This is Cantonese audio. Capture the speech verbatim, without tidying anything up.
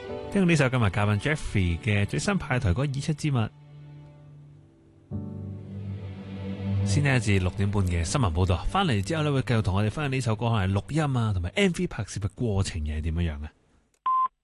聽到呢首今日嘉賓 Jeffrey 嘅最新派台歌《已出之物》，先聽一至六點半嘅新聞報道，翻嚟之後咧會繼續同我哋分享呢首歌可能係錄音啊，同埋 M V 拍攝嘅過程又係點樣樣嘅。